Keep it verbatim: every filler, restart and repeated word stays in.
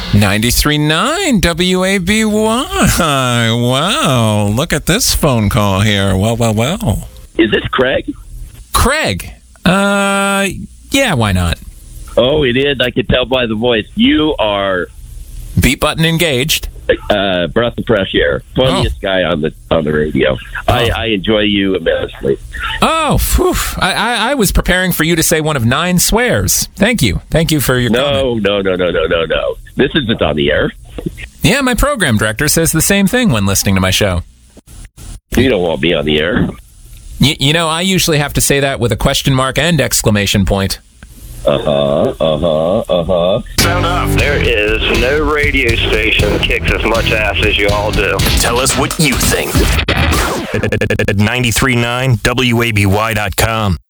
ninety-three point nine W A B Y. Wow, look at this phone call here. Well, well, well. Is this Craig? Craig? Uh, yeah, why not? Oh, it is. I can tell by the voice. You are... Beat button engaged. Uh, breath of fresh air. Funniest oh. guy on the on the radio. Oh. I, I enjoy you immensely. Oh, phew. I, I, I was preparing for you to say one of nine swears. Thank you. Thank you for your no, comment. No, no, no, no, no, no. This isn't on the air. Yeah, my program director says the same thing when listening to my show. You don't want me on the air. Y- you know, I usually have to say that with a question mark and exclamation point. Uh-huh, uh-huh, uh-huh. Sound off. There is no radio station that kicks as much ass as you all do. Tell us what you think. At ninety-three point nine W A B Y dot com.